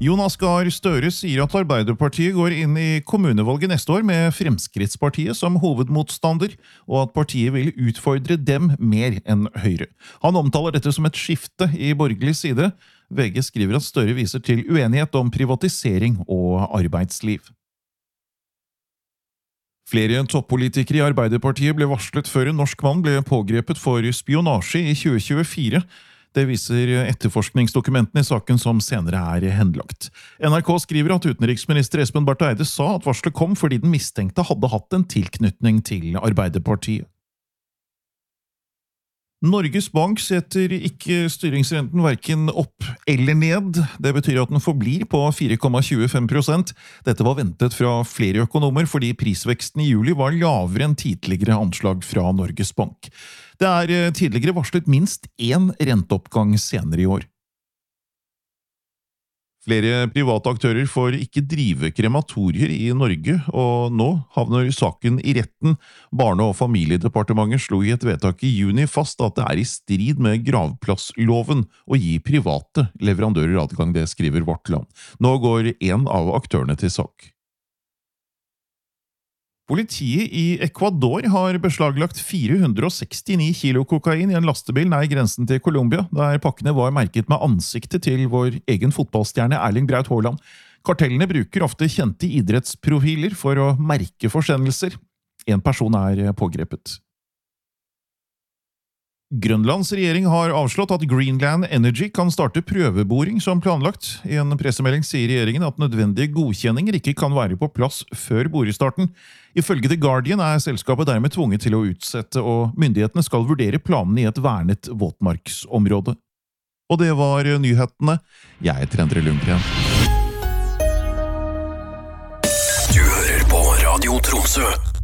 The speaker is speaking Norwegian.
Jonas Gahr Støre sier at Arbeiderpartiet går inn i kommunevalget neste år med Fremskrittspartiet som hovedmotstander, og at partiet vil utfordre dem mer enn Høyre. Han omtaler dette som et skifte i borgerlig side. VG skriver at Støre viser til uenighet om privatisering og arbeidsliv. Flere toppolitikere i Arbeiderpartiet ble varslet før en norsk mann ble pågrepet for spionasje i 2024. Det viser etterforskningsdokumentene i saken som senere henlagt. NRK skriver at utenriksminister Espen Barth Eide sa at varslet kom fordi den mistenkte hadde hatt en tilknytning til Arbeiderpartiet. Norges Bank setter ikke styringsrenten hverken opp eller ned. Det betyr at den forblir på 4,25%. Dette var ventet fra flere økonomer fordi prisveksten i juli var lavere enn tidligere anslag fra Norges Bank. Det tidligere varslet minst én renteoppgang senere i år. Flere private aktører får ikke drive krematorier i Norge, og nå havner saken i retten. Barne- og familiedepartementet slo i et vedtak i juni fast at det i strid med gravplassloven å gi private leverandører adgang, det skriver Vårt Land. Nå går en av aktørene til sak. Politiet i Ecuador har beslaglagt 469 kilo kokain i en lastebil nær grensen til Colombia, der pakkene var merket med ansiktet til vår egen fotballstjerne Erling Braut Haaland. Kartellene bruker ofte kjente idrettsprofiler for å merke forsendelser. En person pågrepet. Grønlands regjering har avslått at Greenland Energy kan starte prøveboring som planlagt. I en pressemelding sier regjeringen at nødvendige godkjenninger ikke kan være på plass før borestarten. Ifølge The Guardian selskapet dermed tvunget til å utsette, og myndighetene skal vurdere planene i et vernet våtmarksområde. Og det var nyhetene. Jeg heter Endre Lundgren. Du hører på Radio Tromsø.